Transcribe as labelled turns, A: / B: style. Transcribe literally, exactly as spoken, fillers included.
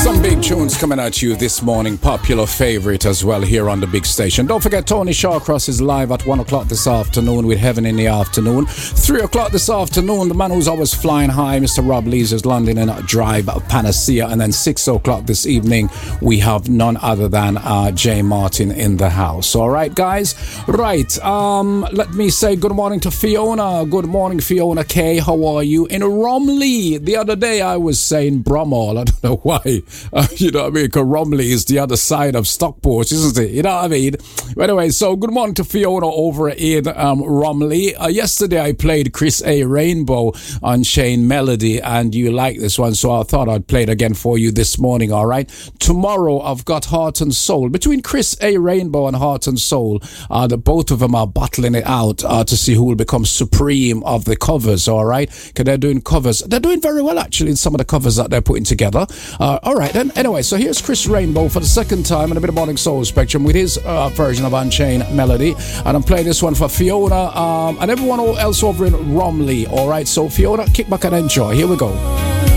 A: Some big tunes coming at you this morning. Popular favorite as well here on the big station. Don't forget Tony Shawcross is live at one o'clock this afternoon with Heaven in the Afternoon. three o'clock this afternoon, the man who's always flying high, Mister Rob Lees, is London and Drive Panacea. And then six o'clock this evening, we have none other than uh, Jay Martin in the house. All right, guys? Right. Um, let me say good morning to Fiona. Good morning, Fiona K. How are you? In Romley, the other day I was saying Brummall. I don't know why. Uh, you know what I mean? Because Romley is the other side of Stockport, isn't it? You know what I mean? Anyway, so good morning to Fiona over in um, Romley. Uh, yesterday I played Chris A. Rainbow on Shane Melody, and you like this one, so I thought I'd play it again for you this morning, all right? Tomorrow I've got Heart and Soul. Between Chris A. Rainbow and Heart and Soul, uh, the both of them are battling it out uh, to see who will become supreme of the covers, all right? Because they're doing covers. They're doing very well, actually, in some of the covers that they're putting together. Uh, all right, then. Anyway, so here's Chris Rainbow for the second time in a bit of Morning Soul Spectrum with his uh, version of Unchained Melody. And I'm playing this one for Fiona um, and everyone else over in Romley. All right, so Fiona, kick back and enjoy. Here we go.